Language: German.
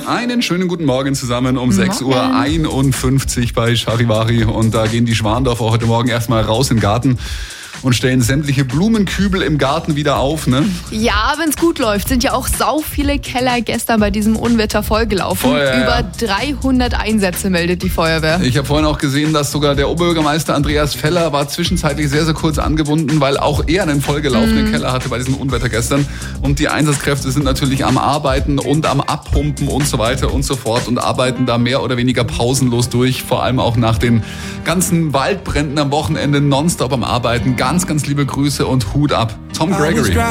Einen schönen guten Morgen zusammen um 6.51 Uhr bei Charivari. Und da gehen die Schwandorfer heute Morgen erstmal raus in den Garten und stellen sämtliche Blumenkübel im Garten wieder auf, ne? Ja, wenn es gut läuft, sind ja auch sau viele Keller gestern bei diesem Unwetter vollgelaufen. Über 300 Einsätze meldet die Feuerwehr. Ich habe vorhin auch gesehen, dass sogar der Oberbürgermeister Andreas Feller war zwischenzeitlich sehr, sehr kurz angebunden, weil auch er einen vollgelaufenen Keller hatte bei diesem Unwetter gestern. Und die Einsatzkräfte sind natürlich am Arbeiten und am Abpumpen und so weiter und so fort und arbeiten da mehr oder weniger pausenlos durch. Vor allem auch nach den ganzen Waldbränden am Wochenende nonstop am Arbeiten. Ganz, ganz liebe Grüße und Hut ab. Tom Gregory.